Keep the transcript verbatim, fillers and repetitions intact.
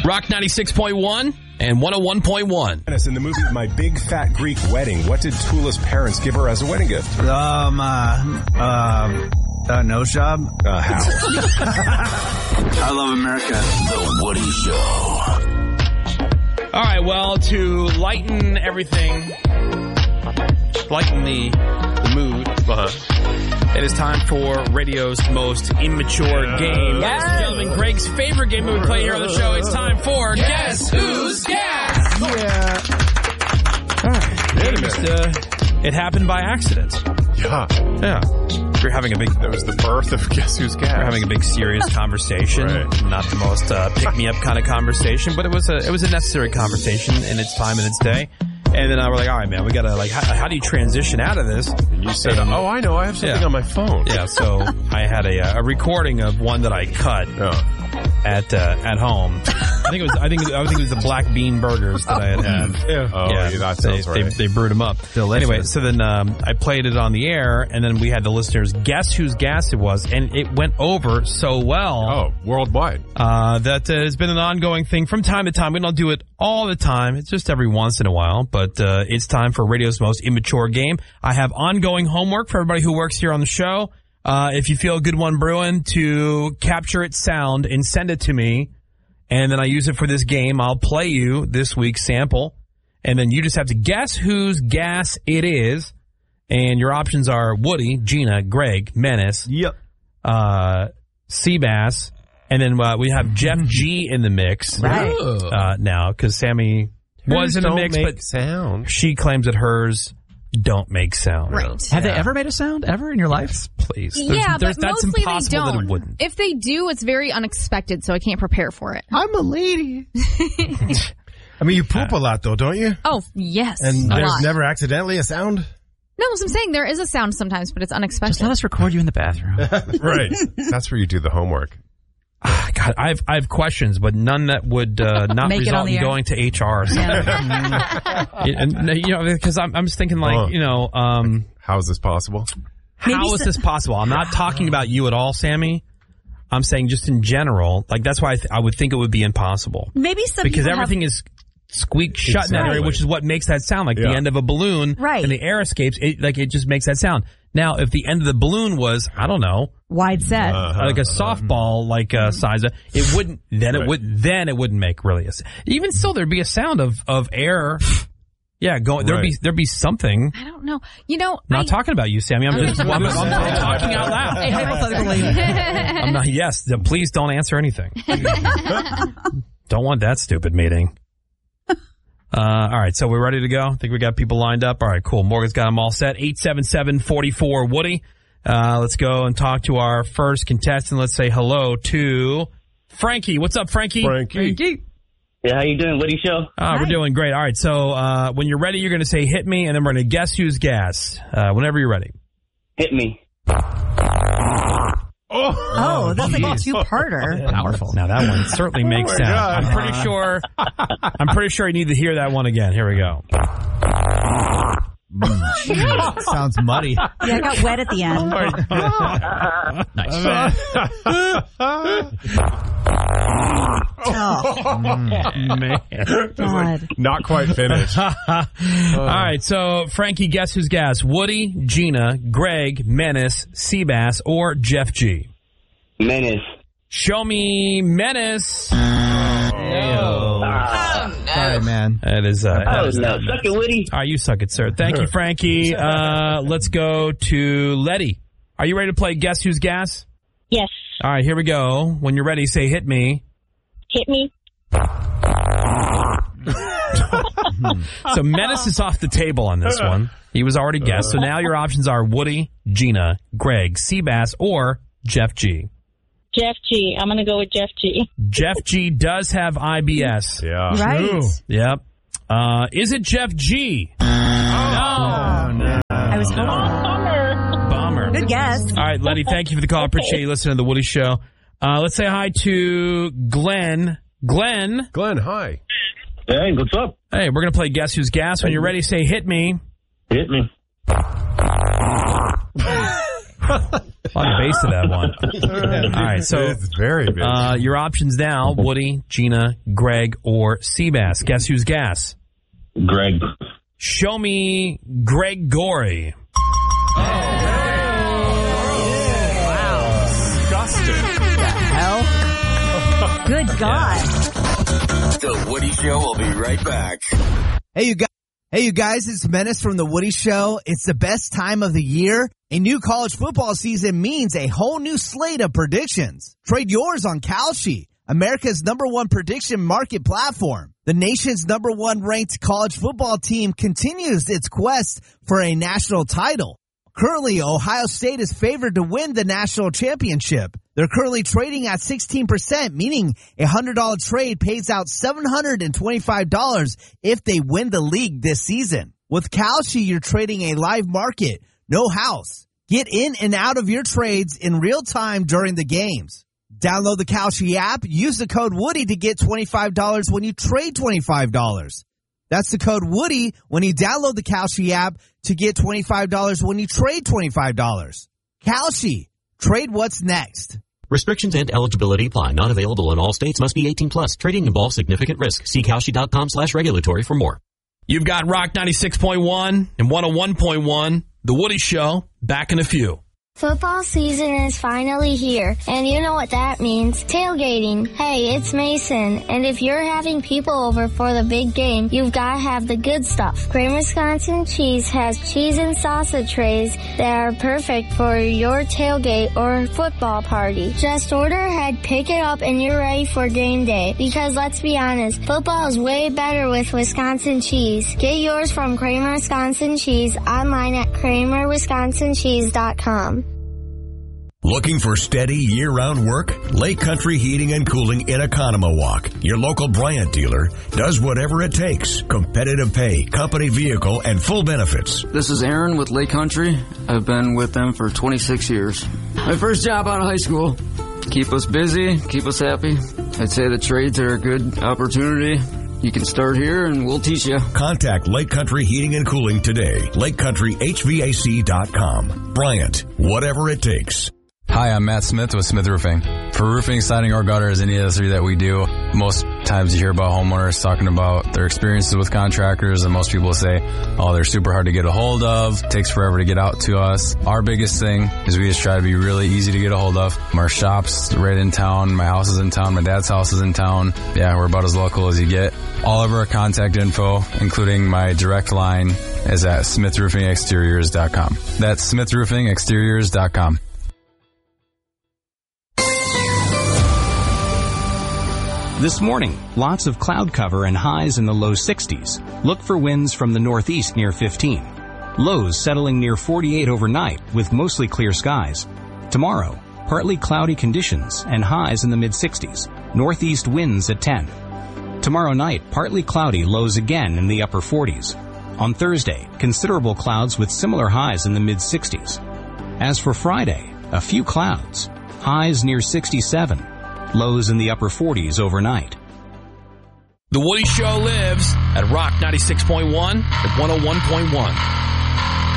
Rock ninety-six point one and one oh one point one. In the movie My Big Fat Greek Wedding, what did Tula's parents give her as a wedding gift? Um, uh, uh, uh nose job? Uh, how? I love America. The Woody Show. All right, well, to lighten everything, lighten the, the mood, uh-huh. It is time for radio's most immature yeah. game. Ladies and gentlemen, Greg's favorite game that we play here on the show. It's time for Guess Who's Gas? Yeah. All right. Wait a minute. Uh, it happened by accident. Yeah. Yeah. We're having a big... That was the birth of Guess Who's Gas. We're having a big serious conversation. Right. Not the most uh, pick-me-up kind of conversation, but it was a it was a necessary conversation in its time and its day. And then I were like, all right, man, we got to, like, how, how do you transition out of this? And you said, and, oh, I know, I have something yeah. on my phone. Yeah, so I had a, a recording of one that I cut oh. at uh, at home. I think it was I think I think it was the black bean burgers that I had had. Yeah. Oh, yeah, yeah that sounds they, right. They, they brewed them up. Delicious. Anyway, so then um, I played it on the air, and then we had the listeners guess whose gas it was, and it went over so well. Oh, worldwide. Uh, that uh, has been an ongoing thing from time to time. We don't do it all the time. It's just every once in a while, but uh, it's time for radio's most immature game. I have ongoing homework for everybody who works here on the show. Uh, if you feel a good one brewing, to capture its sound and send it to me, and then I use it for this game. I'll play you this week's sample, and then you just have to guess whose gas it is, and your options are Woody, Gina, Greg, Menace, yep, uh, Seabass, and then uh, we have Jeff G in the mix right. uh, now, because Sammy was in the mix, but sound. she claims that hers don't make sound. Right. Have yeah. they ever made a sound ever in your life? Please. There's, yeah, there's, but that's mostly impossible they don't. That it wouldn't. If they do, it's very unexpected, so I can't prepare for it. I'm a lady. I mean, you poop a lot, though, don't you? Oh, yes. And a there's lot. never accidentally a sound? No, as I'm saying, there is a sound sometimes, but it's unexpected. Just let us record you in the bathroom. Right. That's where you do the homework. God, I have I have questions, but none that would uh, not Make result in air. going to H R. So. Yeah. and, you know, because I'm I'm just thinking like Oh. you know, um, How is this possible? Maybe how is so- this possible? I'm not talking about you at all, Sammy. I'm saying just in general. Like that's why I, th- I would think it would be impossible Maybe some because people everything have, is squeak shut in that area, Exactly. which is what makes that sound like Yeah. the end of a balloon. Right. And the air escapes. It, like it just makes that sound. Now, if the end of the balloon was, I don't know, wide set. Uh-huh. like a softball like uh, size, it wouldn't. Then Right. it would. Then it wouldn't make really a. s- Even still, there'd be a sound of of air. Yeah, going. There'd be Right. there'd be something. I don't know. You know, I'm not I, talking about you, Sammy. I'm just I'm, I'm, I'm talking out loud. Hey, hypothetically. I'm not. Yes, th- please don't answer anything. Don't want that stupid meeting. Uh, all right, so we're ready to go. I think we got people lined up. All right, cool. Morgan's got them all set. eight seven seven, four four, Woody. Uh, let's go and talk to our first contestant. Let's say hello to Frankie. What's up, Frankie? Frankie. Yeah, how you doing? Woody Show? Uh, we're doing great. All right, so uh, when you're ready, you're going to say hit me, and then we're going to guess who's gas. Uh, whenever you're ready. Hit me. Oh, Oh, that's like a two-parter. Powerful. Now that one certainly makes my sense. God. I'm pretty sure. I'm pretty sure you need to hear that one again. Here we go. Sounds muddy. Yeah, I got wet at the end. Oh, Man. God. Not quite finished. All right, so Frankie, guess who's gas? Woody, Gina, Greg, Menace, Seabass, or Jeff G? Menace. Show me Menace. Oh, sorry, man. That is. Uh, Oh, that is no. Suck it, Woody. All right, you suck it, sir. Thank you, Frankie. Uh, let's go to Letty. Are you ready to play Guess Who's Gas? Yes. All right, here we go. When you're ready, say hit me. Hit me. So Menace is off the table on this one. He was already guessed. So now your options are Woody, Gina, Greg, Seabass, or Jeff G. Jeff G. I'm going to go with Jeff G. Jeff G does have I B S. Yeah. Right. Yep. Uh, is it Jeff G? No. no. I was hoping. Bummer. Bummer. Good guess. All right, Letty, thank you for the call. Appreciate you listening to The Woody Show. Uh, let's say hi to Glenn. Glenn. Glenn, hi. Hey, what's up? Hey, we're going to play Guess Who's Gas. When you're ready, say hit me. Hit me. A lot of bass to that one. All right, so It's very big. uh, your options now, Woody, Gina, Greg, or Seabass. Guess who's gas? Greg. Show me Greg Gorey. Hell? Good God. The Woody Show will be right back. Hey, you guys. Hey, you guys, it's Menace from The Woody Show. It's the best time of the year. A new college football season means a whole new slate of predictions. Trade yours on Kalshi, America's number one prediction market platform. The nation's number one ranked college football team continues its quest for a national title. Currently, Ohio State is favored to win the national championship. They're currently trading at sixteen percent, meaning a one hundred dollars trade pays out seven hundred twenty-five dollars if they win the league this season. With Kalshi, you're trading a live market, no house. Get in and out of your trades in real time during the games. Download the Kalshi app, use the code Woody to get twenty-five dollars when you trade twenty-five dollars. That's the code Woody when you download the Kalshi app to get twenty-five dollars when you trade twenty-five dollars. Kalshi. Trade what's next. Restrictions and eligibility apply. Not available in all states. Must be eighteen plus. Trading involves significant risk. See Kalshi.com slash regulatory for more. You've got Rock ninety-six point one and one oh one point one. The Woody Show. Back in a few. Football season is finally here, and you know what that means. Tailgating. Hey, it's Mason, and if you're having people over for the big game, you've got to have the good stuff. Kramer Wisconsin Cheese has cheese and salsa trays that are perfect for your tailgate or football party. Just order ahead, pick it up, and you're ready for game day. Because let's be honest, football is way better with Wisconsin cheese. Get yours from Kramer Wisconsin Cheese online at kramer wisconsin cheese dot com. Looking for steady year-round work? Lake Country Heating and Cooling in Economowalk, your local Bryant dealer, does whatever it takes. Competitive pay, company vehicle, and full benefits. This is Aaron with Lake Country. I've been with them for twenty-six years. My first job out of high school. Keep us busy, keep us happy. I'd say the trades are a good opportunity. You can start here and we'll teach you. Contact Lake Country Heating and Cooling today. lake country h v a c dot com. Bryant, whatever it takes. Hi, I'm Matt Smith with Smith Roofing. For roofing, siding, or gutters, any of the three that we do, most times you hear about homeowners talking about their experiences with contractors, and most people say, oh, they're super hard to get a hold of, takes forever to get out to us. Our biggest thing is we just try to be really easy to get a hold of. Our shop's right in town, my house is in town, my dad's house is in town. Yeah, we're about as local as you get. All of our contact info, including my direct line, is at smith roofing exteriors dot com. That's smith roofing exteriors dot com. This morning, lots of cloud cover and highs in the low sixties. Look for winds from the northeast near fifteen. Lows settling near forty-eight overnight with mostly clear skies. Tomorrow, partly cloudy conditions and highs in the mid sixties. Northeast winds at ten. Tomorrow night, partly cloudy, lows again in the upper forties. On Thursday, considerable clouds with similar highs in the mid sixties. As for Friday, a few clouds. Highs near sixty-seven. Lows in the upper forties overnight. The Woody Show lives at Rock ninety-six point one and one oh one point one.